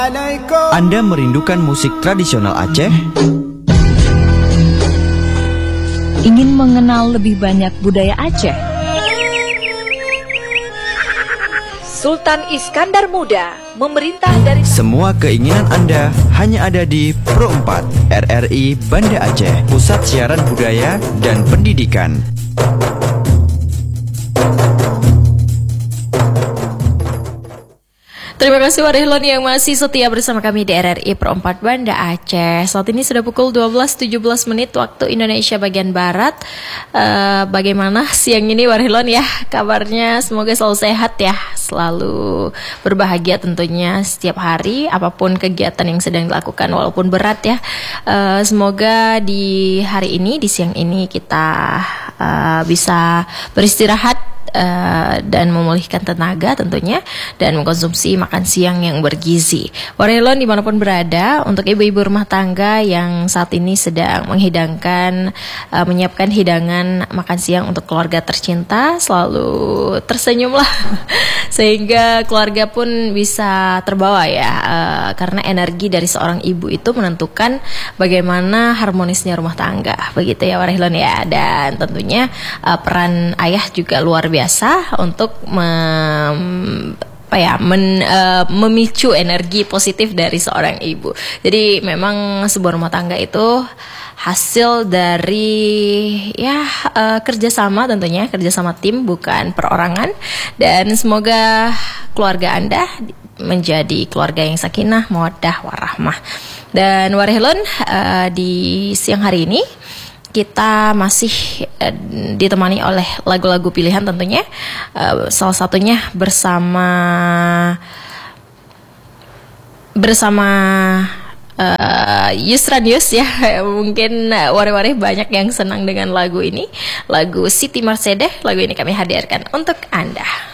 Anda merindukan musik tradisional Aceh? Ingin mengenal lebih banyak budaya Aceh? Sultan Iskandar Muda memerintah dari... Semua keinginan Anda hanya ada di Pro 4 RRI Banda Aceh, Pusat Siaran Budaya dan Pendidikan. Terima kasih Warehlon yang masih setia bersama kami di RRI Pro 4 Banda Aceh. Saat ini sudah pukul 12.17 menit waktu Indonesia bagian Barat. Bagaimana siang ini Warehlon ya? Kabarnya semoga selalu sehat ya, selalu berbahagia tentunya setiap hari apapun kegiatan yang sedang dilakukan walaupun berat ya. Semoga di hari ini, di siang ini kita bisa beristirahat dan memulihkan tenaga tentunya, dan mengkonsumsi makan siang yang bergizi. Warehlon dimanapun berada, untuk ibu-ibu rumah tangga yang saat ini sedang menyiapkan hidangan makan siang untuk keluarga tercinta, selalu tersenyumlah sehingga keluarga pun bisa terbawa ya, karena energi dari seorang ibu itu menentukan bagaimana harmonisnya rumah tangga, begitu ya Warehlon ya. Dan tentunya peran ayah juga luar biasa untuk memicu energi positif dari seorang ibu. Jadi memang sebuah rumah tangga itu hasil dari kerjasama, tentunya kerjasama tim, bukan perorangan. Dan semoga keluarga Anda menjadi keluarga yang sakinah, mawaddah, warahmah. Dan Warehlon, di siang hari ini kita masih ditemani oleh lagu-lagu pilihan tentunya, salah satunya bersama Yusran Yus ya. Mungkin wari-wari banyak yang senang dengan lagu ini, lagu Siti Mercedes. Lagu ini kami hadirkan untuk Anda.